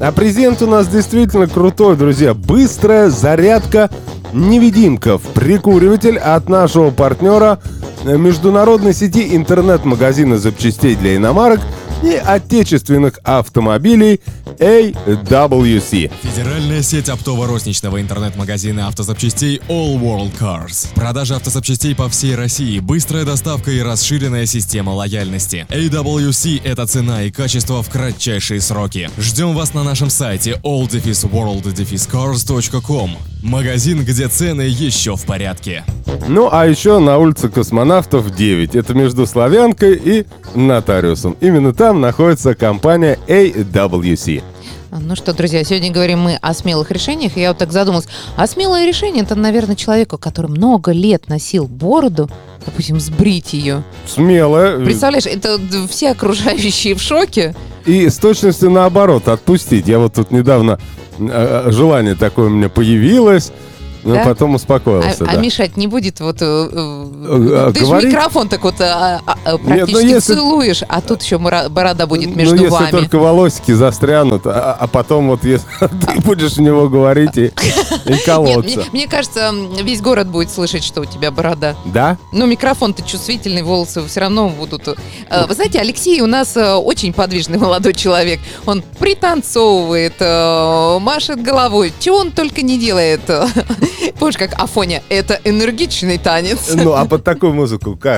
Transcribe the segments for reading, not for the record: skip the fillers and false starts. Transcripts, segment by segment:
А презент у нас действительно крутой, друзья. Быстрая зарядка-невидимка в прикуриватель от нашего партнера международной сети интернет-магазина запчастей для иномарок и отечественных автомобилей AWC. Федеральная сеть оптово-розничного интернет-магазина автозапчастей All World Cars. Продажа автозапчастей по всей России, быстрая доставка и расширенная система лояльности. AWC – это цена и качество в кратчайшие сроки. Ждем вас на нашем сайте all-world-cars.com. Магазин, где цены еще в порядке. Ну, а еще на улице Космонавтов 9. Это между Славянкой и Нотариусом. Именно там находится компания AWC. Ну что, друзья, сегодня говорим мы о смелых решениях. Я вот так задумалась. А смелое решение — это, наверное, человеку, который много лет носил бороду, допустим, сбрить ее. Смело. Представляешь, это все окружающие в шоке. И с точностью наоборот, отпустить. Я вот тут недавно, желание такое у меня появилось, но Да? потом успокоился. А мешать не будет? Вот ты же говорить? микрофон так вот практически ну, если- целуешь, а тут еще борода будет между если вами. только волосики застрянут, а потом вот если ты будешь в него говорить и колоться. Нет, мне кажется, весь город будет слышать, что у тебя борода. Да? Ну, микрофон-то чувствительный, волосы все равно будут. Вы знаете, Алексей у нас очень подвижный молодой человек. Он пританцовывает, машет головой. Чего он только не делает. Помнишь, как Афоня? Это энергичный танец. Ну, а под такую музыку как?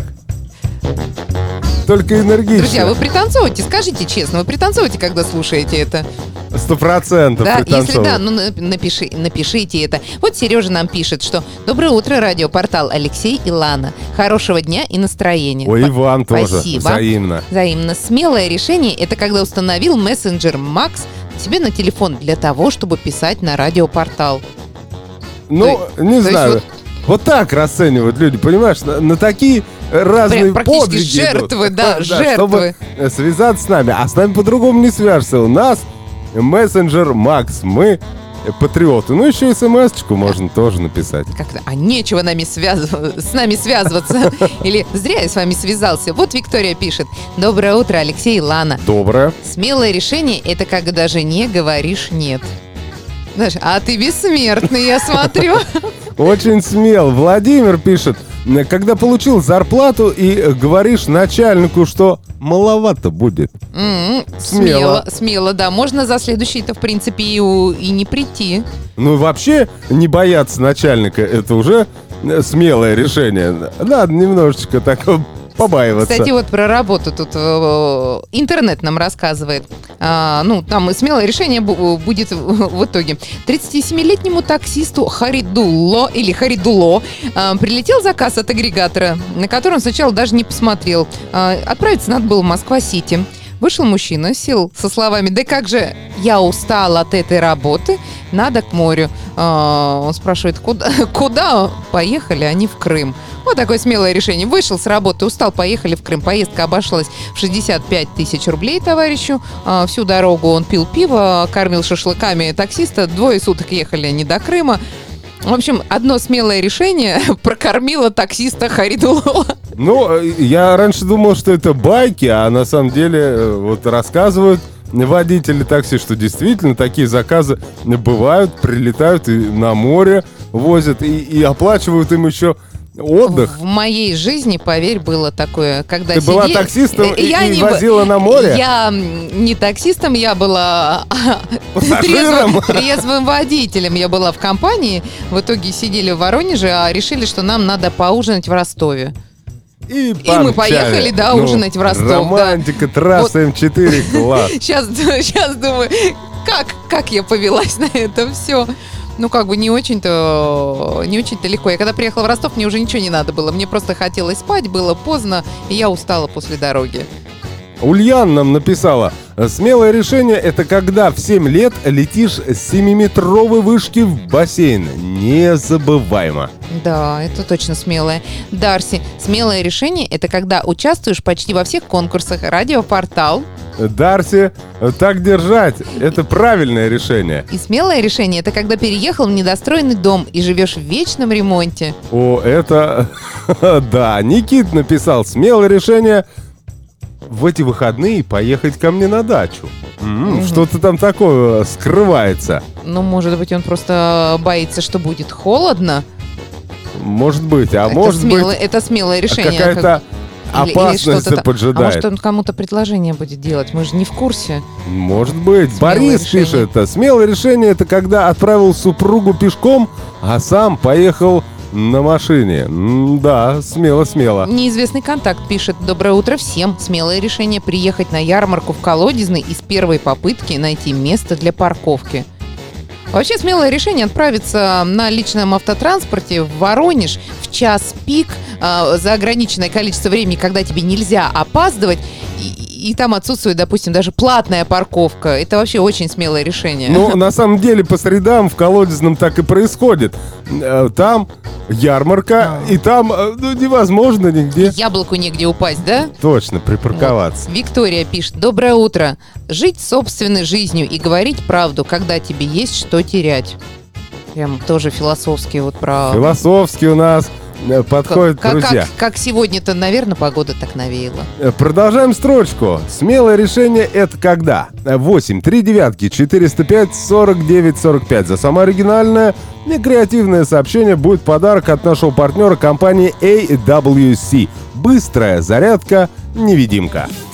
Только энергично. Друзья, вы пританцовываете? Скажите честно, вы пританцовываете, когда слушаете это? 100% Да, если пританцовываю. да, ну напишите это. Вот Сережа нам пишет, что «Доброе утро, радиопортал Алексей и Лана. Хорошего дня и настроения». Ой, Иван тоже. Спасибо. Взаимно. Взаимно. Смелое решение – это когда установил мессенджер Макс себе на телефон для того, чтобы писать на радиопортал. Ну, не есть знаю. Вот так расценивают люди, понимаешь, на такие разные Практически подвиги жертвы, идут. да, жертвы. Чтобы связаться с нами. А с нами по-другому не свяжешься. У нас мессенджер Макс. Мы патриоты. Ну, еще и смс-очку можно тоже написать. Как-то, а нечего с нами связываться. Или зря я с вами связался. Вот Виктория пишет. Доброе утро, Алексей и Лана. Доброе. Смелое решение – это когда жене говоришь «нет». Знаешь, а ты бессмертный, я смотрю. Очень смел. Владимир пишет. Когда получил зарплату и говоришь начальнику, что маловато будет. Смело, да. Можно за следующий-то, в принципе, и не прийти. Ну и вообще не бояться начальника, это уже смелое решение. Надо немножечко так побаиваться. Кстати, вот про работу тут интернет нам рассказывает. Там смелое решение будет в итоге. 37-летнему таксисту Харидулло прилетел заказ от агрегатора, на который он сначала даже не посмотрел. Отправиться надо было в Москва-Сити. Вышел мужчина, сел со словами: «Да как же, я устал от этой работы, надо к морю». Он спрашивает: куда? Поехали они в Крым. Вот такое смелое решение. Вышел с работы, устал, поехали в Крым. Поездка обошлась в 65 тысяч рублей товарищу. Всю дорогу он пил пиво, кормил шашлыками таксиста. 2 суток ехали они до Крыма. В общем, одно смелое решение прокормило таксиста Харидулова. Ну, я раньше думал, что это байки, а на самом деле вот рассказывают водители такси, что действительно такие заказы бывают, прилетают и на море возят, и оплачивают им еще отдых. В моей жизни, поверь, было такое, когда Ты была таксистом и возила на море? Я не таксистом, я была трезвым водителем. Я была в компании. В итоге сидели в Воронеже, а решили, что нам надо поужинать в Ростове. И мы поехали, да, ужинать в Ростов. Романтика, трасса М4, класс. Сейчас думаю, как я повелась на это все. Ну, как бы не очень-то легко. Я когда приехала в Ростов, мне уже ничего не надо было. Мне просто хотелось спать, было поздно, и я устала после дороги. Ульян нам написала: смелое решение — это когда в 7 лет летишь с 7-метровой вышки в бассейн. Незабываемо. Да, это точно смелое. Дарси, смелое решение — это когда участвуешь почти во всех конкурсах. Радиопортал. Дарси, так держать. Это правильное решение. И смелое решение — это когда переехал в недостроенный дом и живешь в вечном ремонте. О, это... Да, Никит написал: смелое решение в эти выходные поехать ко мне на дачу. Что-то там такое скрывается. Ну, может быть, он просто боится, что будет холодно. Может быть, может быть, Это смелое решение. какая-то Или опасность что-то. А поджидает. может, он кому-то предложение будет делать? Мы же не в курсе. Может быть. Смелое Борис решение. пишет, смелое решение — это когда отправил супругу пешком, а сам поехал на машине. Да, смело. Неизвестный контакт пишет: доброе утро всем. Смелое решение приехать на ярмарку в Колодезный и с первой попытки найти место для парковки. Вообще смелое решение отправиться на личном автотранспорте в Воронеж в час пик за ограниченное количество времени, когда тебе нельзя опаздывать, и там отсутствует, допустим, даже платная парковка. Это вообще очень смелое решение. Ну, на самом деле, по средам в Колодезном так и происходит. Там ярмарка, и там невозможно нигде. Яблоку негде упасть, да? Точно, припарковаться. Виктория пишет: доброе утро. Жить собственной жизнью и говорить правду, когда тебе есть что терять. Прям тоже философски вот про... Философски у нас подходит, друзья. Как сегодня-то, наверное, погода так навеяла. Продолжаем строчку. Смелое решение — это когда? 8 3 9 405 49 45. За самое оригинальное и креативное сообщение будет подарок от нашего партнера компании AWC. Быстрая зарядка-невидимка.